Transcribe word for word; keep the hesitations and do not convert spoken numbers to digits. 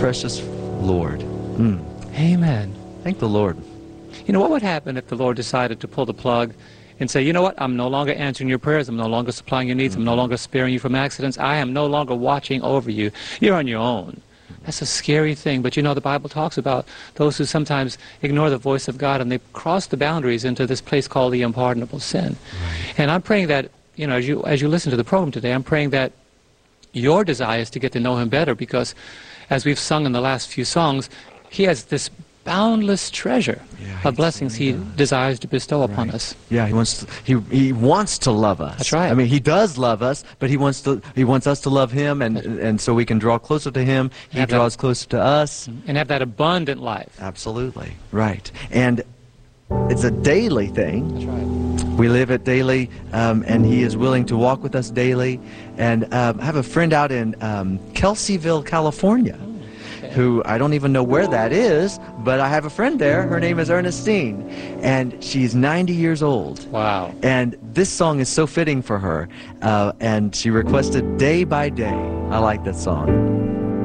precious Lord. Mm. Amen. Thank the Lord. You know, what would happen if the Lord decided to pull the plug and say, you know what, I'm no longer answering your prayers, I'm no longer supplying your needs, mm-hmm. I'm no longer sparing you from accidents, I am no longer watching over you, you're on your own. That's a scary thing, but you know, the Bible talks about those who sometimes ignore the voice of God and they cross the boundaries into this place called the unpardonable sin. Right. And I'm praying that, you know, as you, as you listen to the program today, I'm praying that your desire is to get to know Him better, because as we've sung in the last few songs, He has this boundless treasure yeah, of blessings He does. desires to bestow right. upon us. Yeah, he wants to, he he wants to love us. That's right. I mean, He does love us, but he wants to he wants us to love Him, and and so we can draw closer to Him. He draws that, closer to us, and have that abundant life. Absolutely right. And it's a daily thing. That's right. We live it daily, um, and He is willing to walk with us daily. And um, I have a friend out in um, Kelseyville, California, who I don't even know where that is, but I have a friend there. Her name is Ernestine, and she's ninety years old. Wow. And this song is so fitting for her, uh, and she requested Day by Day. I like that song.